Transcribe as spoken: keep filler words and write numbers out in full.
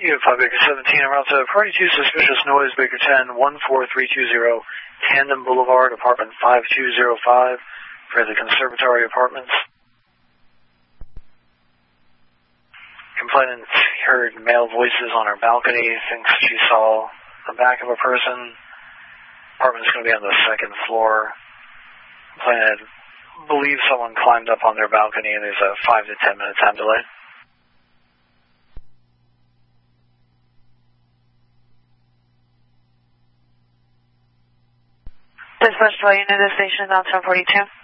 Unit five Baker seventeen, en route to Party two, suspicious noise, Baker ten, one four three two zero, Tandem Boulevard, apartment five two zero five, for the Conservatory Apartments. Complainant heard male voices on her balcony, thinks she saw the back of a person. Apartment's going to be on the second floor. Complainant believes someone climbed up on their balcony, and there's a five to ten minute time delay. Dispatch to unit to station on ten forty-two.